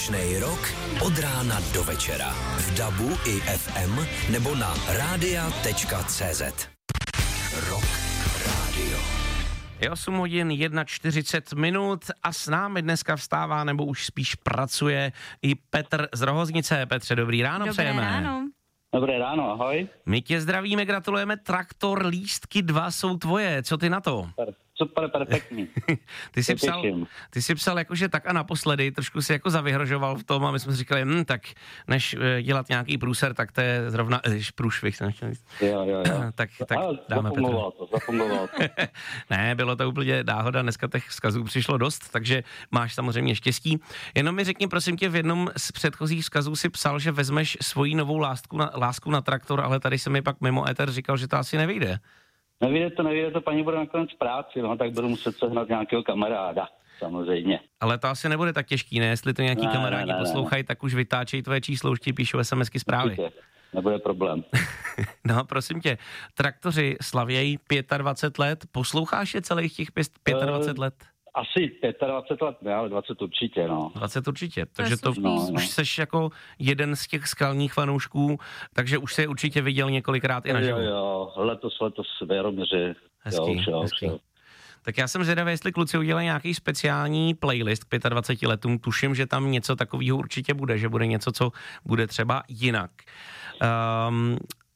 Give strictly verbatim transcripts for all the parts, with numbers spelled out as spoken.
Slušnej rok od rána do večera. V dabu i ef em nebo na rádia tečka cé zet. Rock Radio. Je osm hodin čtyřicet jedna minut a s námi dneska vstává nebo už spíš pracuje i Petr z Rohoznice. Petře, dobrý ráno Dobré přejeme. ráno. Dobré ráno, ahoj. My tě zdravíme, gratulujeme, traktor lístky dva jsou tvoje, co ty na to? Super, super perfektní. ty jsi psal, ty jsi psal jakože tak a naposledy, trošku si jako zavyhrožoval v tom a my jsme si říkali, hm, tak než dělat nějaký průser, tak to je zrovna, když průšvih jsem chtěl říct. Jo, jo, jo. tak, tak ale dáme zafungovalo to, zafungovalo to. Ne, bylo to úplně náhoda, dneska těch vzkazů přišlo dost, takže máš samozřejmě štěstí. Jenom mi řekni, prosím tě, v jednom z předchozích vzkazů si psal, že vezmeš svoji novou lásku na, lásku na traktor, ale tady se mi pak mimo éter říkal, že to asi nevyjde. Nevíde to, nevíde to, paní bude nakonec v práci, no, tak budu muset sehnat nějakého kamaráda, samozřejmě. Ale to asi nebude tak těžký, ne? Jestli to nějaký ne, kamarádi ne, ne, poslouchají, tak už vytáčejí tvoje číslo, už ti píšou SMSky zprávy. Určitě. Nebude problém. No, prosím tě, traktoři slavějí dvacet pět let, posloucháš je celých těch dvacet pět let? Asi dvacet pět let, ne, ale dvacet určitě, no. dvacet určitě, takže to no, už no. seš jako jeden z těch skalních fanoušků, takže už se určitě viděl několikrát i naživo. Jo, jo, letos, letos v Jaroměři. Hezký, jo, jo, hezký. jo. Tak já jsem zvědavý, jestli kluci udělají nějaký speciální playlist k dvacet pěti letům. Tuším, že tam něco takového určitě bude, že bude něco, co bude třeba jinak. Um,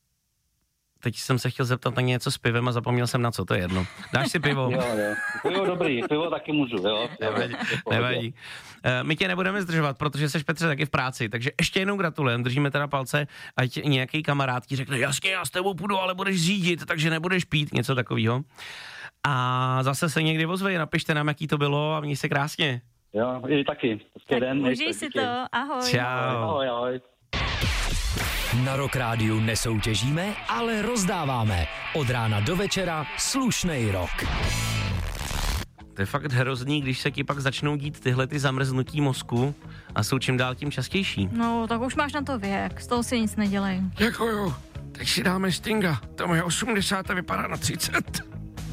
teď jsem se chtěl zeptat na něco s pivem a zapomněl jsem na co, to je jedno. Dáš si pivo? Jo, jo. Pivo dobrý, pivo taky můžu, jo. Nevadí, nevadí. Uh, my tě nebudeme zdržovat, protože seš, Petře, taky v práci, takže ještě jednou gratulujem, držíme teda palce, ať nějaký kamarád ti řekne, jasně, já s tebou půjdu, ale budeš řídit, takže nebudeš pít, něco takového. A zase se někdy ozvej, napište nám, jaký to bylo a měj se krásně. Jo, i taky. Tak den, užij si to, ahoj. Čau. Ahoj, ahoj. Na Rock Rádiu nesoutěžíme, ale rozdáváme. Od rána do večera slušnej rok. To je fakt hrozný, když se ti pak začnou dít tyhle ty zamrznutí mozku a jsou čím dál tím častější. No, tak už máš na to věk, z toho si nic nedělej. Děkuju, teď si dáme Stinga, to je osmdesát a vypadá na třicet.